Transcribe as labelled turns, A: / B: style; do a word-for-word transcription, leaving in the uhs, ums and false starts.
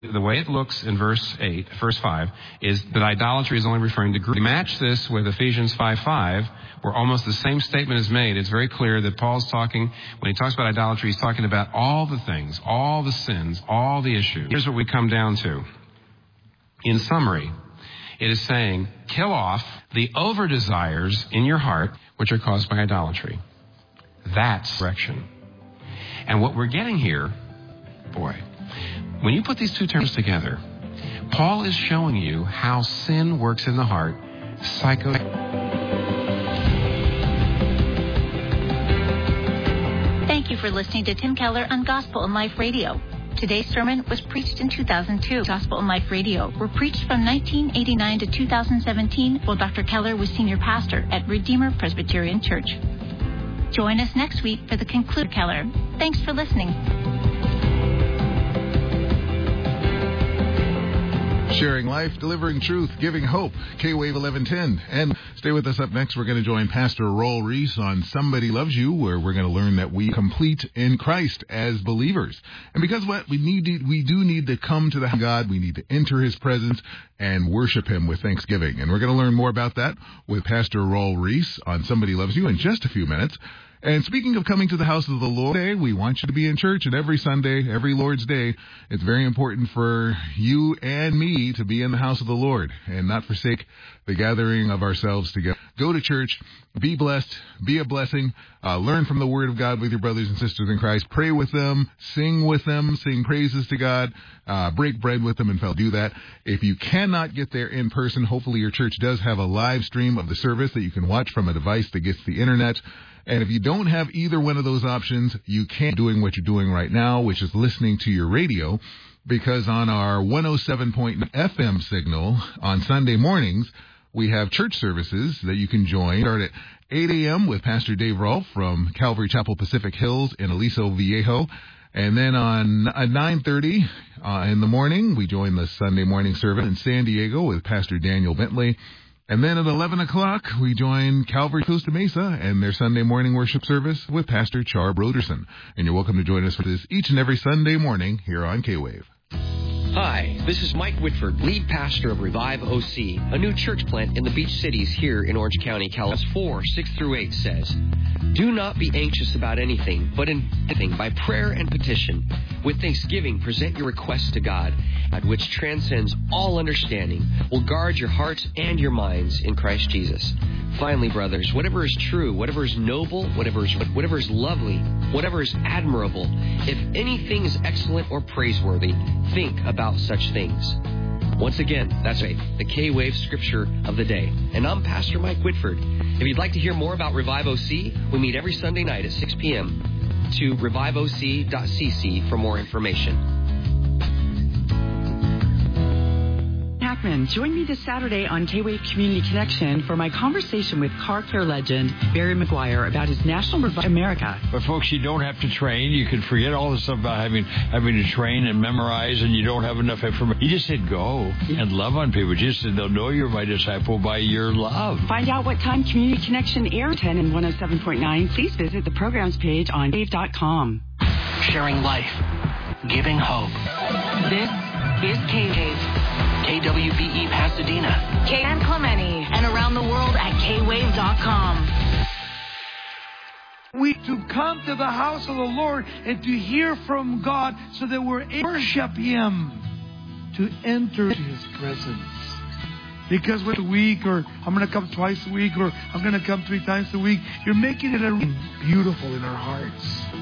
A: The way it looks in verse eight, verse five, is that idolatry is only referring to greed. We match this with Ephesians five five, where almost the same statement is made. It's very clear that Paul's talking, when he talks about idolatry, he's talking about all the things, all the sins, all the issues. Here's what we come down to. In summary, it is saying, kill off the over-desires in your heart, which are caused by idolatry. That's direction. And what we're getting here, boy, when you put these two terms together, Paul is showing you how sin works in the heart, psycho.
B: Thank you for listening to Tim Keller on Gospel and Life Radio. Today's sermon was preached in two thousand two. Gospel and Life Radio were preached from nineteen eighty-nine to two thousand seventeen while Doctor Keller was senior pastor at Redeemer Presbyterian Church. Join us next week for the conclude Keller. Thanks for listening.
C: Sharing life, delivering truth, giving hope, K-Wave eleven ten. And stay with us. Up next, we're going to join Pastor Roel Reese on Somebody Loves You, where we're going to learn that we complete in Christ as believers. And because what we need, to, we do need to come to the God, we need to enter His presence and worship Him with thanksgiving. And we're going to learn more about that with Pastor Roel Reese on Somebody Loves You in just a few minutes. And speaking of coming to the house of the Lord, we want you to be in church, and every Sunday, every Lord's Day, it's very important for you and me to be in the house of the Lord and not forsake the gathering of ourselves together. Go to church, be blessed, be a blessing, uh, learn from the Word of God with your brothers and sisters in Christ, pray with them, sing with them, sing praises to God, uh, break bread with them, and do that. If you cannot get there in person, hopefully your church does have a live stream of the service that you can watch from a device that gets the internet. And if you don't have either one of those options, you can doing what you're doing right now, which is listening to your radio, because on our one oh seven point nine F M signal on Sunday mornings, we have church services that you can join. Start at eight a.m. with Pastor Dave Rolfe from Calvary Chapel Pacific Hills in Aliso Viejo. And then on nine thirty uh, in the morning, we join the Sunday morning service in San Diego with Pastor Daniel Bentley. And then at eleven o'clock, we join Calvary Costa Mesa and their Sunday morning worship service with Pastor Char Broderson. And you're welcome to join us for this each and every Sunday morning here on K-Wave.
D: Hi, this is Mike Whitford, lead pastor of Revive O C, a new church plant in the Beach Cities here in Orange County, California. four, six through eight says, do not be anxious about anything, but in anything, by prayer and petition, with thanksgiving, present your requests to God, at which transcends all understanding, will guard your hearts and your minds in Christ Jesus. Finally, brothers, whatever is true, whatever is noble, whatever is, whatever is lovely, whatever is admirable, if anything is excellent or praiseworthy, think about such things. Once again, that's right, the K-Wave Scripture of the Day. And I'm Pastor Mike Whitford. If you'd like to hear more about Revive O C, we meet every Sunday night at six p.m. to revive o c dot c c for more information.
E: Join me this Saturday on K-Wave Community Connection for my conversation with car care legend Barry McGuire about his National Revive America.
F: But folks, you don't have to train. You can forget all the stuff about having having to train and memorize, and you don't have enough information. You just said go yeah. and love on people. Just said they'll know you're my disciple by your love.
E: Find out what time Community Connection airs ten and one oh seven point nine. Please visit the programs page on wave dot com.
G: Sharing life, giving hope.
B: This is K-Wave.
G: K W B E Pasadena.
B: K and Clemente. And around the world at K wave dot com.
H: We to come to the house of the Lord and to hear from God so that we're able to worship Him, to enter His presence. Because we're a week, or I'm going to come twice a week, or I'm going to come three times a week, you're making it a beautiful in our hearts.